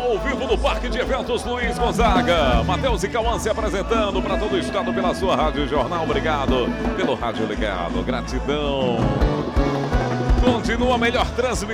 ao vivo no Parque de Eventos Luiz Gonzaga. Matheus e Cauã se apresentando para todo o estado pela sua Rádio Jornal. Obrigado pelo rádio ligado. Gratidão. Continua a melhor transmissão.